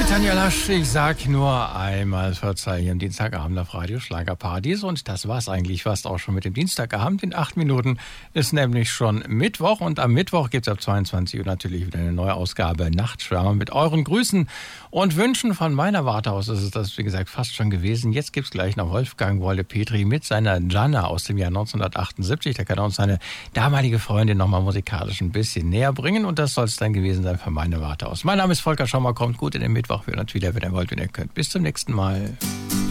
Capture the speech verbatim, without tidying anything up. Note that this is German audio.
Tanja Lasch, ich sag nur einmal Verzeih hier am Dienstagabend auf Radio Schlagerparadies. Und das war's eigentlich fast auch schon mit dem Dienstagabend. In acht Minuten ist nämlich schon Mittwoch. Und am Mittwoch gibt's ab zweiundzwanzig Uhr natürlich wieder eine neue Ausgabe Nachtschwärmer mit euren Grüßen und Wünschen. Von meiner Warte aus ist es das, wie gesagt, fast schon gewesen. Jetzt gibt's gleich noch Wolfgang Wolle-Petri mit seiner Gianna aus dem Jahr neunzehnhundertachtundsiebzig. Da kann er uns seine damalige Freundin nochmal musikalisch ein bisschen näher bringen. Und das soll's dann gewesen sein von meiner Warte aus. Mein Name ist Volker Schommer. Kommt gut in den Mittwoch. Wir hören uns wieder, wenn ihr wollt, wenn ihr könnt. Bis zum nächsten Mal.